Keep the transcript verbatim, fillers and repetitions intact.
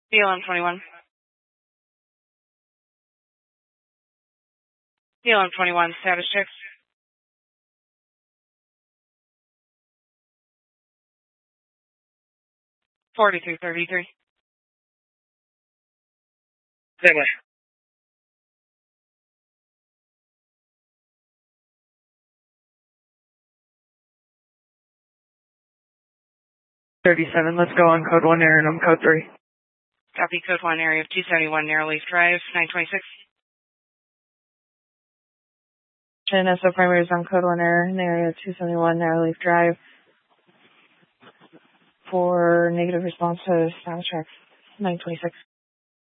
B L M twenty-one. B L M twenty-one, status checks. forty-three thirty-three. Same way. thirty-seven, let's go on code one area, and I'm code three. Copy, code one, area of two seventy-one, Narrowleaf Drive, nine twenty-six. And S O primary is on code one area, in the area of two seventy-one, Narrowleaf Drive. For negative response to status checks, nine twenty-six.